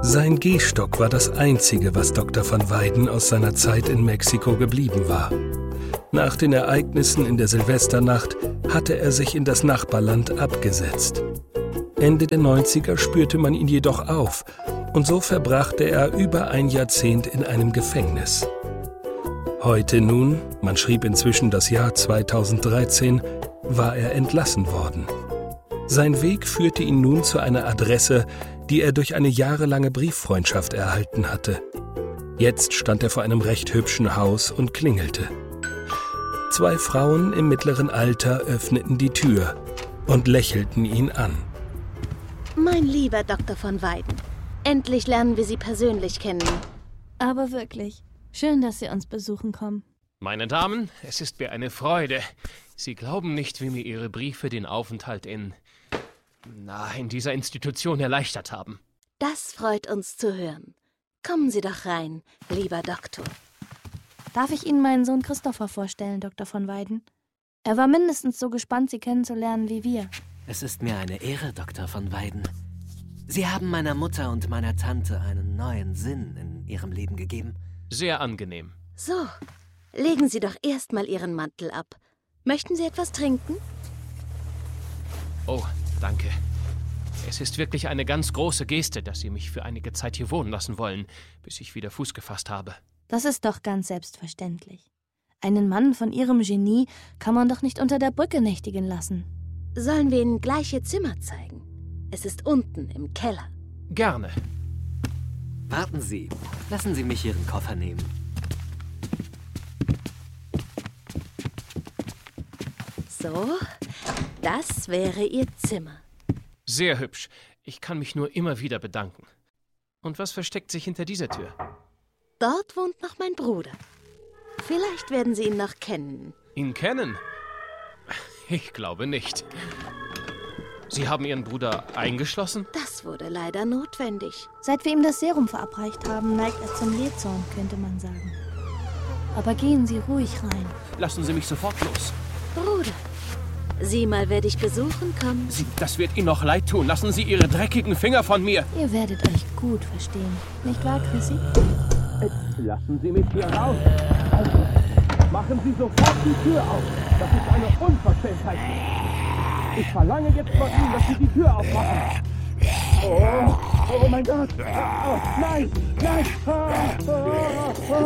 Sein Gehstock war das Einzige, was Dr. van Weyden aus seiner Zeit in Mexiko geblieben war. Nach den Ereignissen in der Silvesternacht hatte er sich in das Nachbarland abgesetzt. Ende der 90er spürte man ihn jedoch auf und so verbrachte er über ein Jahrzehnt in einem Gefängnis. Heute nun, man schrieb inzwischen das Jahr 2013, war er entlassen worden. Sein Weg führte ihn nun zu einer Adresse, die er durch eine jahrelange Brieffreundschaft erhalten hatte. Jetzt stand er vor einem recht hübschen Haus und klingelte. 2 Frauen im mittleren Alter öffneten die Tür und lächelten ihn an. Mein lieber Dr. van Weyden, endlich lernen wir Sie persönlich kennen. Aber wirklich, schön, dass Sie uns besuchen kommen. Meine Damen, es ist mir eine Freude. Sie glauben nicht, wie mir Ihre Briefe den Aufenthalt in dieser Institution erleichtert haben. Das freut uns zu hören. Kommen Sie doch rein, lieber Doktor. Darf ich Ihnen meinen Sohn Christopher vorstellen, Dr. van Weyden? Er war mindestens so gespannt, Sie kennenzulernen wie wir. Es ist mir eine Ehre, Dr. van Weyden. Sie haben meiner Mutter und meiner Tante einen neuen Sinn in ihrem Leben gegeben. Sehr angenehm. So, legen Sie doch erst mal Ihren Mantel ab. Möchten Sie etwas trinken? Oh, danke. Es ist wirklich eine ganz große Geste, dass Sie mich für einige Zeit hier wohnen lassen wollen, bis ich wieder Fuß gefasst habe. Das ist doch ganz selbstverständlich. Einen Mann von Ihrem Genie kann man doch nicht unter der Brücke nächtigen lassen. Sollen wir Ihnen gleich Ihr Zimmer zeigen? Es ist unten im Keller. Gerne. Warten Sie. Lassen Sie mich Ihren Koffer nehmen. So, das wäre Ihr Zimmer. Sehr hübsch. Ich kann mich nur immer wieder bedanken. Und was versteckt sich hinter dieser Tür? Dort wohnt noch mein Bruder. Vielleicht werden Sie ihn noch kennen. Ihn kennen? Ich glaube nicht. Sie haben Ihren Bruder eingeschlossen? Das wurde leider notwendig. Seit wir ihm das Serum verabreicht haben, neigt er zum Jähzorn, könnte man sagen. Aber gehen Sie ruhig rein. Lassen Sie mich sofort los. Bruder, sieh mal, wer dich besuchen kommt. Das wird Ihnen noch leid tun. Lassen Sie Ihre dreckigen Finger von mir. Ihr werdet euch gut verstehen. Nicht wahr, Chrissy? Lassen Sie mich hier raus. Also, machen Sie sofort die Tür auf. Das ist eine Unverschämtheit. Ich verlange jetzt von Ihnen, dass Sie die Tür aufmachen. Oh mein Gott. Oh, nein, nein.